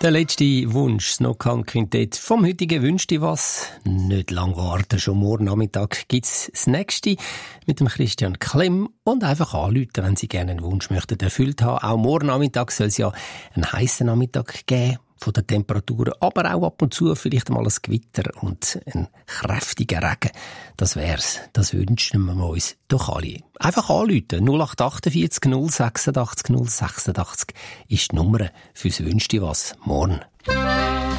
Der letzte Wunsch, das No-Can-Quintett vom heutigen «Wünsch dir was». Nicht lang warten, schon morgen Nachmittag gibt's das nächste mit dem Christian Klemm und einfach anrufen, wenn Sie gerne einen Wunsch möchten erfüllt haben. Auch morgen Nachmittag soll es ja einen heissen Nachmittag geben, von den Temperaturen, aber auch ab und zu vielleicht mal ein Gewitter und ein kräftiger Regen. Das wär's. Das wünschen wir uns doch alle. Einfach anrufen. 0848 086 086 ist die Nummer fürs «Wünsch dir was» morgen.